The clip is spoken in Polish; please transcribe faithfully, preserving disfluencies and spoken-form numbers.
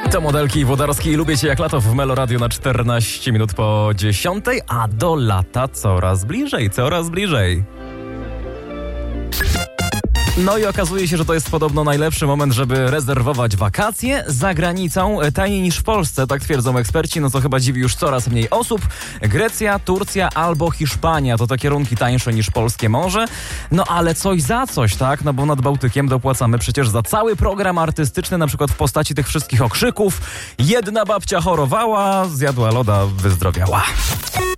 To Modelki i Włodarski. Lubię Cię jak lato w Melo Radio na czternaście minut po dziesiątej, a do lata coraz bliżej, coraz bliżej. No i okazuje się, że to jest podobno najlepszy moment, żeby rezerwować wakacje za granicą, taniej niż w Polsce, tak twierdzą eksperci, no co chyba dziwi już coraz mniej osób. Grecja, Turcja albo Hiszpania to te kierunki tańsze niż polskie morze. No ale coś za coś, tak? No bo nad Bałtykiem dopłacamy przecież za cały program artystyczny, na przykład w postaci tych wszystkich okrzyków. Jedna babcia chorowała, zjadła loda, wyzdrowiała.